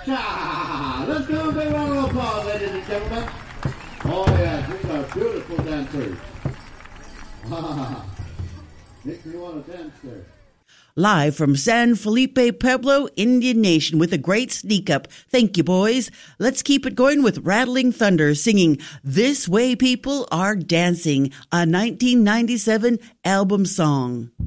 Cha! Let's give a big round of applause, ladies and gentlemen. Oh, yes, these are beautiful dancers. Makes me want to dance there. Live from San Felipe Pueblo, Indian Nation, with a great sneak up. Thank you, boys. Let's keep it going with Rattling Thunder singing This Way People Are Dancing, a 1997 album song.